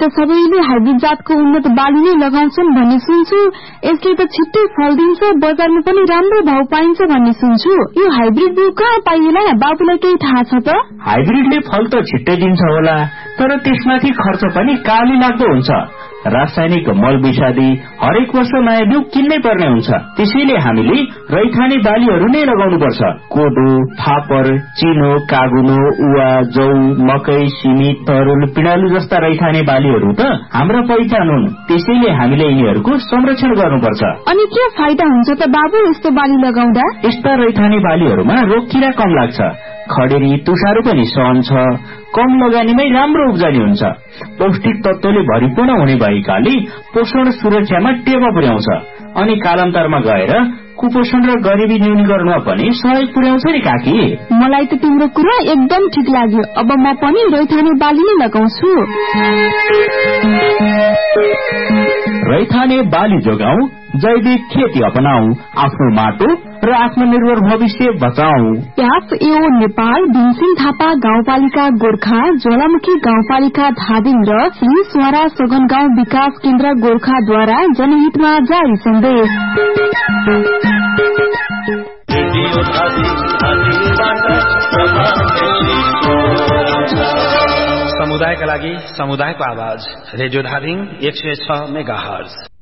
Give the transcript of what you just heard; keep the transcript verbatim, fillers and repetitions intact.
त सबैले हाइब्रिड जातको उन्नत बाली नै लगाउँछन् भन्ने सुन्छु। यसले त छिट्टै फल दिन्छ, बजारमा पनि राम्रो भाव पाइन्छ भन्ने सुन्छु। यो हाइब्रिड बिउ कहाँ पाइएला? बाबुलाई केही थाहा छ त? हाइब्रिडले फल त छिट्टै दिन्छ होला, तर त्यसमाथि खर्च पनि काली लाग्दो हुन्छ। रासायनिक मल विषादी हरेक वर्ष नयाँ बिउ किन्नै पर्ने हुन्छ। त्यसैले हामीले रैथाने बालीहरू नै लगाउनु पर्छ। कोदो, फापर, चिनो, कागुनो, उवा, जौ, मकै, सिमी, तरुल, पिँडालु जस्ता रैथाने बालीहरू त हाम्रा पहिचान हुन्। त्यसैले हामीले यिनीहरूको संरक्षण गर्नुपर्छ। अनि के फाइदा हुन्छ त बाबु यस्तो बाली लगाउँदा? यस्ता रैथाने बालीहरूमा रोग किरा कम लाग्छ, खडेरी तुषारो पनि सहन्छ, कम लगानीमै राम्रो उब्जनी हुन्छ। पौष्टिक तत्वले भरिपूर्ण हुने भएकाले पोषण सुरक्षामा टेवा पुर्याउँछ अनि कालान्तरमा गएर कुपोषण र गरिबी न्यूनीकरणमा पनि सहयोग पुर्याउँछ नि काकी। मलाई त तिम्रो कुरा एकदम ठिक लाग्यो। अब म पनि रैथाने बाली नै लगाउँछु। रैथाने बाली जोगाऊ, जैविक खेती अपनाऊ, आफ्नो माटो र आत्मनिर्भर भविष्य बचाऊ। एफएओ नेपाल, भीमसिंह थापा गाउँपालिका गोर्खा, ज्वालामुखी गाउँपालिका धादिङ र श्री स्वारा सगन गाउँ विकास केन्द्र गोर्खाद्वारा जनहितमा जारी सन्देश। समुदायका लागि समुदायको आवाज, रेडियो धादिङ एक सय छ मेगा हर्ज।